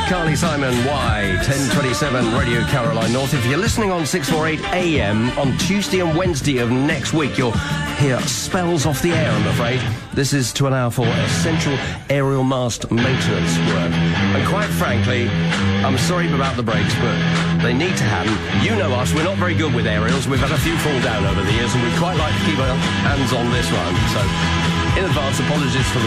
Carly Simon, Y, 1027 Radio Caroline North. If you're listening on 648 AM on Tuesday and Wednesday of next week, you'll hear spells off the air, I'm afraid. This is to allow for essential aerial mast maintenance work. And quite frankly, I'm sorry about the breaks, but they need to happen. You know us, we're not very good with aerials. We've had a few fall down over the years, and we'd quite like to keep our hands on this one. So, in advance, apologies for the